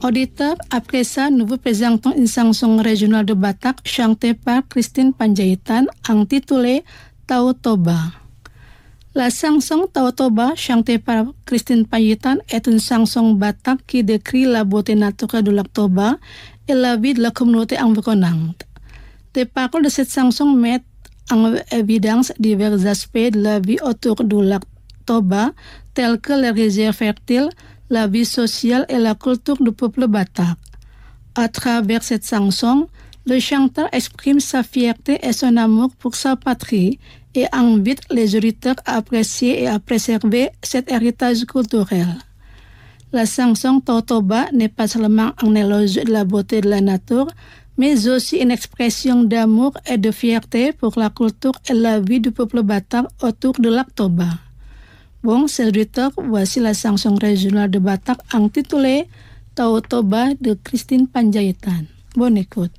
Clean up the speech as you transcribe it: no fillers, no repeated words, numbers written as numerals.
Auditeurs, après ça, nous vous présentons une chanson régionale de Batak chantée par Christine Panjaitan intitulée Tao Toba. La chanson Tao Toba, chantée par Christine Panjaitan, est une chanson Batak qui décrit la beauté naturelle de lac Toba et la vie de la communauté environnante. Les paroles de cette chanson mettent en évidence divers aspects de la vie autour du lac Toba, tels que les rizières fertiles, la vie sociale et la culture du peuple Batak. À travers cette chanson, le chanteur exprime sa fierté et son amour pour sa patrie et invite les auditeurs à apprécier et à préserver cet héritage culturel. La chanson Tao Toba n'est pas seulement un éloge de la beauté de la nature, mais aussi une expression d'amour et de fierté pour la culture et la vie du peuple Batak autour de lac Toba. Bon, chers auditeurs, voici la chanson régionale de Batak intitulée Tao Toba de Christine Panjaitan. Bonne écoute.